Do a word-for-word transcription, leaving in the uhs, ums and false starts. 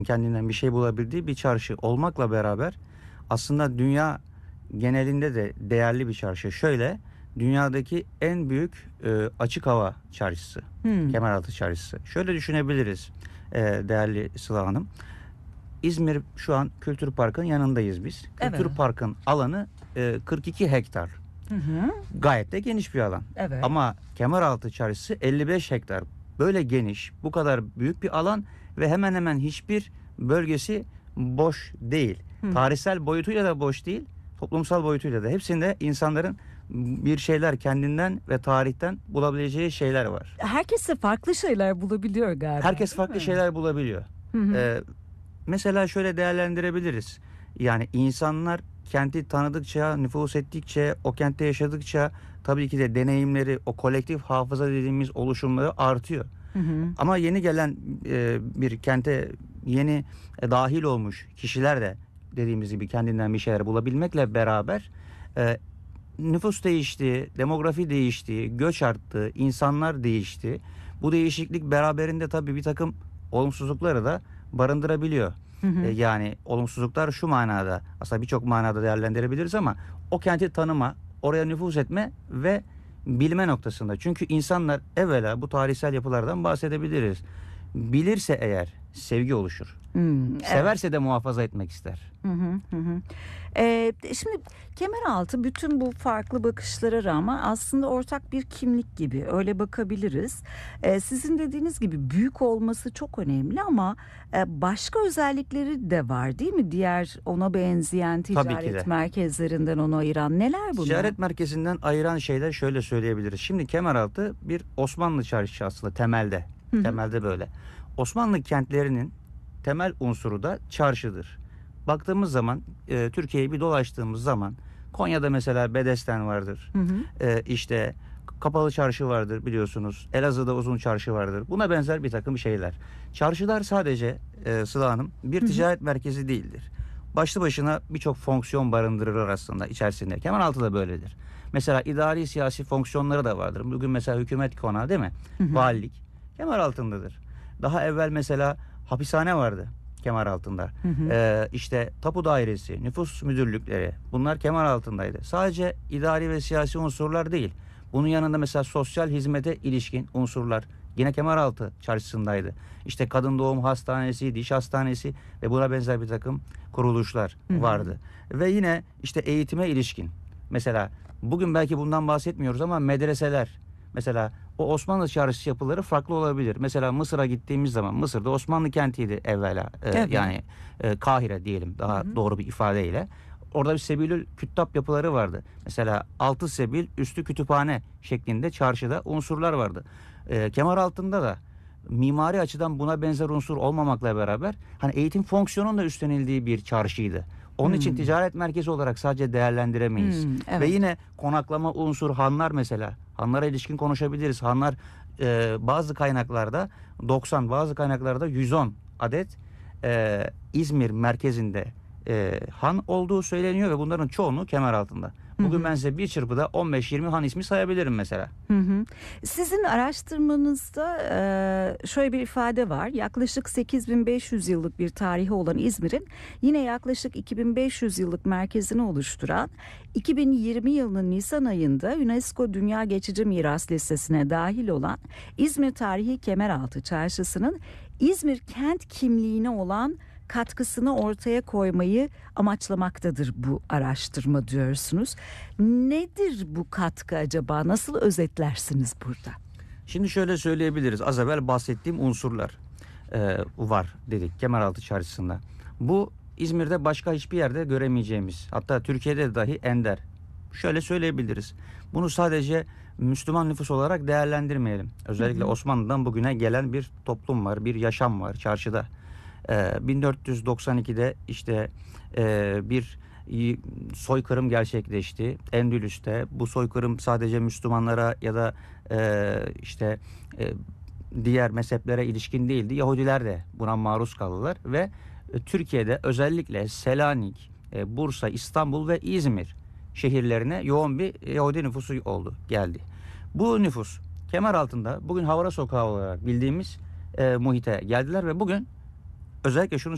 kendinden bir şey bulabildiği bir çarşı olmakla beraber aslında dünya genelinde de değerli bir çarşı. Şöyle, dünyadaki en büyük e, açık hava çarşısı. Hmm. Kemeraltı Çarşısı. Şöyle düşünebiliriz e, değerli Sıla Hanım. İzmir şu an Kültür Park'ın yanındayız biz. Kültür Evet. Park'ın alanı e, kırk iki hektar. Hı hı. Gayet de geniş bir alan. Evet. Ama Kemeraltı Çarşısı elli beş hektar. Böyle geniş, bu kadar büyük bir alan ve hemen hemen hiçbir bölgesi boş değil. Hı. Tarihsel boyutuyla da boş değil, toplumsal boyutuyla da. Hepsinde insanların bir şeyler kendinden ve tarihten bulabileceği şeyler var. Herkes de farklı şeyler bulabiliyor galiba. Herkes değil farklı mi? şeyler bulabiliyor. Hı hı. Ee, mesela şöyle değerlendirebiliriz. Yani insanlar kenti tanıdıkça, nüfus ettikçe, o kentte yaşadıkça tabii ki de deneyimleri, o kolektif hafıza dediğimiz oluşumları artıyor. Hı hı. Ama yeni gelen e, bir kente yeni e, dahil olmuş kişiler de dediğimiz gibi kendinden bir şeyler bulabilmekle beraber e, nüfus değişti, demografi değişti, göç arttı, insanlar değişti. Bu değişiklik beraberinde tabii bir takım olumsuzlukları da barındırabiliyor. Hı hı. E, yani olumsuzluklar şu manada, aslında birçok manada değerlendirebiliriz ama o kenti tanıma, oraya nüfuz etme ve bilme noktasında. Çünkü insanlar evvela bu tarihsel yapılardan bahsedebiliriz. Bilirse eğer sevgi oluşur. Hmm, evet. Severse de muhafaza etmek ister. Hı hı, hı hı. Ee, şimdi Kemeraltı bütün bu farklı bakışlara rağmen aslında ortak bir kimlik gibi öyle bakabiliriz. Ee, sizin dediğiniz gibi büyük olması çok önemli ama e, başka özellikleri de var değil mi? Diğer ona benzeyen Tabii ki de. ticaret merkezlerinden onu ayıran neler bunlar? Ticaret merkezinden ayıran şeyler şöyle söyleyebiliriz. Şimdi Kemeraltı bir Osmanlı çarşısı aslında temelde. Hı hı. Temelde böyle. Osmanlı kentlerinin temel unsuru da çarşıdır. Baktığımız zaman e, Türkiye'yi bir dolaştığımız zaman Konya'da mesela Bedesten vardır. Hı hı. E, işte Kapalı Çarşı vardır biliyorsunuz. Elazığ'da Uzun Çarşı vardır. Buna benzer bir takım şeyler. Çarşılar sadece e, Sıla Hanım bir Hı hı. ticaret merkezi değildir. Başlı başına birçok fonksiyon barındırır aslında içerisinde. Kemeraltı da böyledir. Mesela idari siyasi fonksiyonları da vardır. Bugün mesela hükümet konağı değil mi? Hı hı. Valilik Kemeraltı'ndadır. Daha evvel mesela hapishane vardı Kemeraltı'nda. Hı hı. Ee, işte tapu dairesi, nüfus müdürlükleri bunlar Kemeraltı'ndaydı. Sadece idari ve siyasi unsurlar değil. Bunun yanında mesela sosyal hizmete ilişkin unsurlar yine Kemeraltı çarşısındaydı. İşte kadın doğum hastanesi, diş hastanesi ve buna benzer bir takım kuruluşlar Hı hı. vardı. Ve yine işte eğitime ilişkin. Mesela bugün belki bundan bahsetmiyoruz ama medreseler. Mesela o Osmanlı çarşısı yapıları farklı olabilir. Mesela Mısır'a gittiğimiz zaman Mısır'da Osmanlı kentiydi evvela. Ee, Evet. Yani e, Kahire diyelim daha Hı hı. doğru bir ifadeyle. Orada bir sebilül küttap yapıları vardı. Mesela altı sebil üstü kütüphane şeklinde çarşıda unsurlar vardı. Ee, Kemeraltı'nda da mimari açıdan buna benzer unsur olmamakla beraber hani eğitim fonksiyonunun da üstlenildiği bir çarşıydı. Onun için Hmm. ticaret merkezi olarak sadece değerlendiremeyiz. Hmm, evet. Ve yine konaklama unsur hanlar mesela. Hanlara ilişkin konuşabiliriz. Hanlar e, bazı kaynaklarda doksan, bazı kaynaklarda yüz on adet e, İzmir merkezinde e, han olduğu söyleniyor ve bunların çoğunluğu Kemeraltı'nda. Bugün Hı hı. ben size bir çırpıda on beş yirmi han ismi sayabilirim mesela. Hı hı. Sizin araştırmanızda e, şöyle bir ifade var. Yaklaşık sekiz bin beş yüz yıllık bir tarihi olan İzmir'in yine yaklaşık iki bin beş yüz yıllık merkezini oluşturan iki bin yirmi yılının Nisan ayında UNESCO Dünya Geçici Miras Listesi'ne dahil olan İzmir Tarihi Kemeraltı Çarşısı'nın İzmir kent kimliğine olan katkısını ortaya koymayı amaçlamaktadır bu araştırma diyorsunuz. Nedir bu katkı acaba? Nasıl özetlersiniz burada? Şimdi şöyle söyleyebiliriz. Az evvel bahsettiğim unsurlar e, var dedik Kemeraltı Çarşısı'nda. Bu İzmir'de başka hiçbir yerde göremeyeceğimiz, hatta Türkiye'de dahi ender. Şöyle söyleyebiliriz. Bunu sadece Müslüman nüfus olarak değerlendirmeyelim. Özellikle Hı hı. Osmanlı'dan bugüne gelen bir toplum var, bir yaşam var çarşıda. Ee, bin dört yüz doksan ikide işte e, bir y- soykırım gerçekleşti Endülüs'te. Bu soykırım sadece Müslümanlara ya da e, işte e, diğer mezheplere ilişkin değildi. Yahudiler de buna maruz kaldılar ve e, Türkiye'de özellikle Selanik, e, Bursa, İstanbul ve İzmir şehirlerine yoğun bir Yahudi nüfusu oldu, geldi. Bu nüfus Kemeraltı'nda bugün Havara Sokağı olarak bildiğimiz e, muhite geldiler ve bugün özellikle şunu